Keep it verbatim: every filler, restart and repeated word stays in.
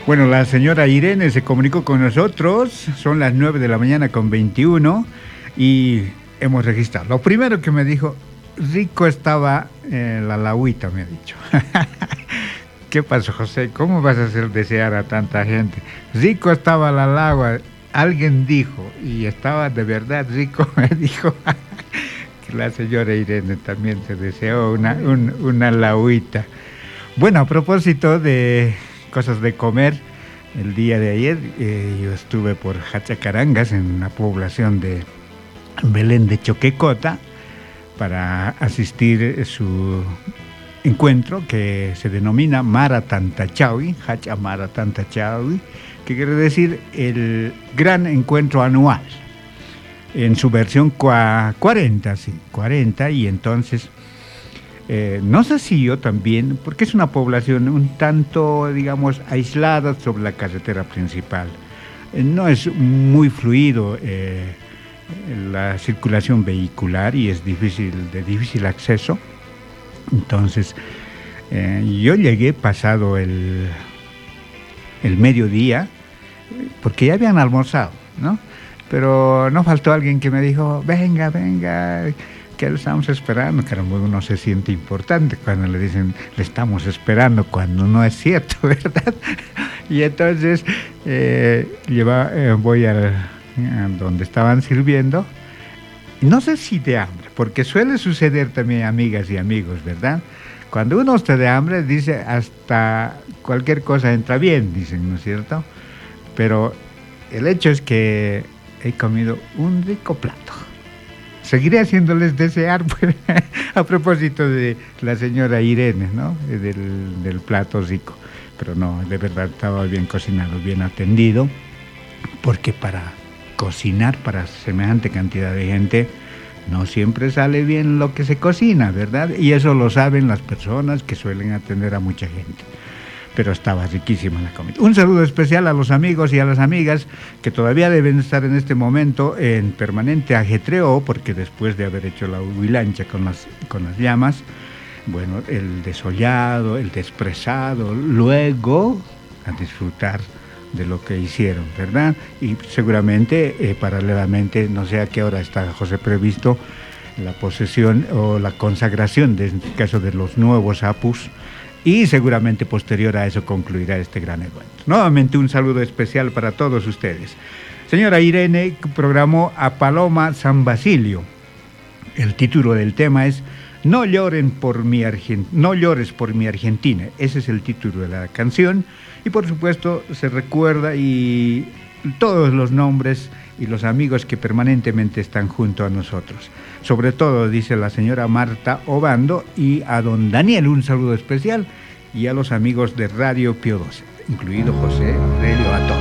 Bueno, la señora Irene se comunicó con nosotros, son las nueve de la mañana con veintiuno y hemos registrado. Lo primero que me dijo, rico estaba eh, la lagüita, me ha dicho. ¿Qué pasó, José? ¿Cómo vas a hacer desear a tanta gente? Rico estaba la lagua, alguien dijo, y estaba de verdad rico, me dijo. Que la señora Irene también se deseó una, un, una lagüita. Bueno, a propósito de cosas de comer, el día de ayer eh, yo estuve por Hachacarangas, en una población de Belén de Choquecota, para asistir a su encuentro que se denomina Maratantachawi, Hacha Maratantachawi, que quiere decir el gran encuentro anual, en su versión cuarenta, sí, cuarenta, y entonces Eh, no sé si yo también, porque es una población un tanto, digamos, aislada sobre la carretera principal. Eh, no es muy fluido eh, la circulación vehicular y es difícil, de difícil acceso. Entonces, eh, yo llegué pasado el, el mediodía, porque ya habían almorzado, ¿no? Pero no faltó alguien que me dijo, venga, venga, que lo estamos esperando, que uno se siente importante cuando le dicen, le estamos esperando, cuando no es cierto, ¿verdad? Y entonces eh, lleva, eh, voy al, a donde estaban sirviendo, no sé si de hambre, porque suele suceder también, amigas y amigos, ¿verdad? Cuando uno está de hambre, dice, hasta cualquier cosa entra bien, dicen, ¿no es cierto? Pero el hecho es que he comido un rico plato. Seguiré haciéndoles desear, pues, a propósito de la señora Irene, ¿no? Del, del plato rico. Pero no, de verdad estaba bien cocinado, bien atendido, porque para cocinar para semejante cantidad de gente no siempre sale bien lo que se cocina, ¿verdad? Y eso lo saben las personas que suelen atender a mucha gente. Pero estaba riquísima la comida. Un saludo especial a los amigos y a las amigas que todavía deben estar en este momento en permanente ajetreo, porque después de haber hecho la huilancha con las, con las llamas, bueno, el desollado, el despresado, luego a disfrutar de lo que hicieron, ¿verdad? Y seguramente, eh, paralelamente, no sé a qué hora está, José, previsto la posesión o la consagración, de, en este caso, de los nuevos apus, y seguramente posterior a eso concluirá este gran evento. Nuevamente un saludo especial para todos ustedes. Señora Irene programó a Paloma San Basilio. El título del tema es No lloren por mi Argen- No llores por mi Argentina. Ese es el título de la canción. Y por supuesto se recuerda y todos los nombres y los amigos que permanentemente están junto a nosotros. Sobre todo, dice la señora Marta Obando, y a don Daniel un saludo especial, y a los amigos de Radio Pío doce, incluido José Aurelio, a todos.